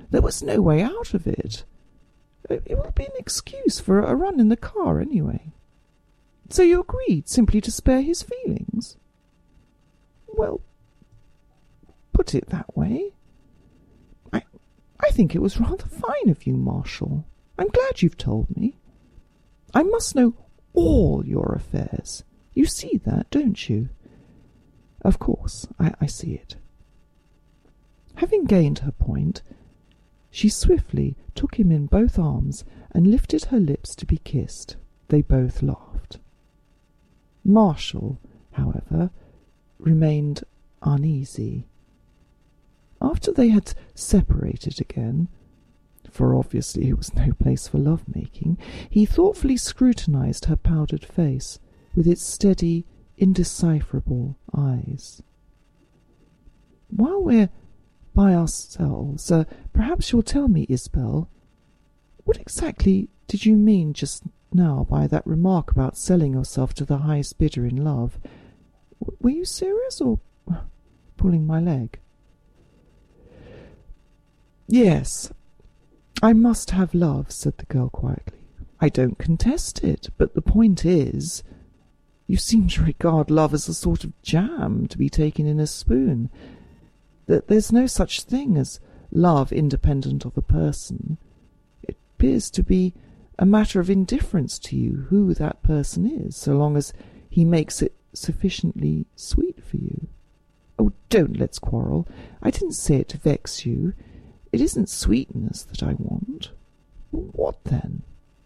There was no way out of it. It will be an excuse for a run in the car anyway. So you agreed simply to spare his feelings? Well, put it that way. I think it was rather fine of you, Marshall. I'm glad you've told me. I must know all your affairs. You see that, don't you? Of course, I see it. Having gained her point, she swiftly took him in both arms and lifted her lips to be kissed. They both laughed. Marshall, however, remained uneasy. After they had separated again, for obviously it was no place for love-making, he thoughtfully scrutinized her powdered face with its steady, indecipherable eyes. While we're by ourselves, perhaps you'll tell me, Isabel, what exactly did you mean just now by that remark about selling yourself to the highest bidder in love? Were you serious or pulling my leg? Yes, I must have love, said the girl quietly. I don't contest it, but the point is, you seem to regard love as a sort of jam to be taken in a spoon. That there's no such thing as love independent of a person. It appears to be a matter of indifference to you who that person is, so long as he makes it sufficiently sweet for you. Oh, don't let's quarrel. I didn't say it to vex you. It isn't sweetness that I want. What then?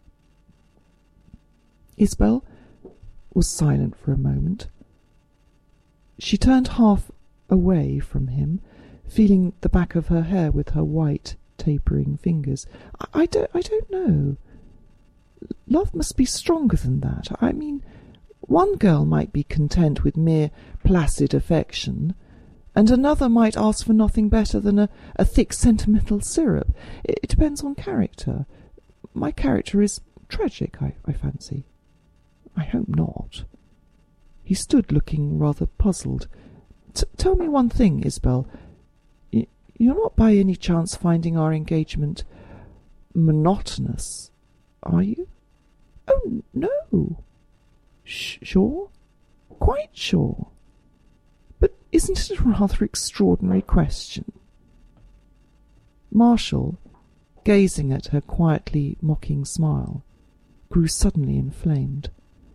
Isabel was silent for a moment. She turned half away from him, feeling the back of her hair with her white, tapering fingers. I don't know. Love must be stronger than that. I mean, one girl might be content with mere placid affection, and another might ask for nothing better than a thick sentimental syrup. It depends on character. My character is tragic, I fancy. I hope not. He stood looking rather puzzled. Tell me one thing, Isabel. You're not by any chance finding our engagement monotonous, are you? Oh, no. Sure? Quite sure. But isn't it a rather extraordinary question? Marshall, gazing at her quietly mocking smile, grew suddenly inflamed.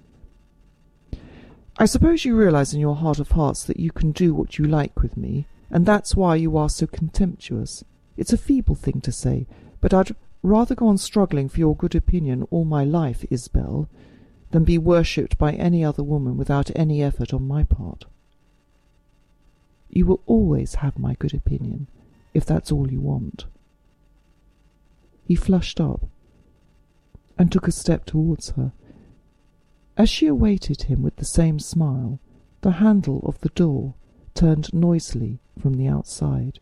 I suppose you realize in your heart of hearts that you can do what you like with me, and that's why you are so contemptuous. It's a feeble thing to say, but I'd rather go on struggling for your good opinion all my life, Isabel, than be worshipped by any other woman without any effort on my part. You will always have my good opinion, if that's all you want. He flushed up and took a step towards her. As she awaited him with the same smile, the handle of the door turned noisily from the outside.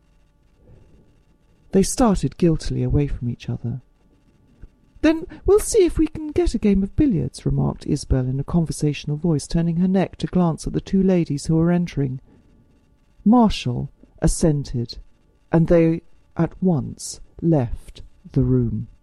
They started guiltily away from each other. Then we'll see if we can get a game of billiards, remarked Isabel in a conversational voice, turning her neck to glance at the two ladies who were entering. Marshall assented, and they at once left the room.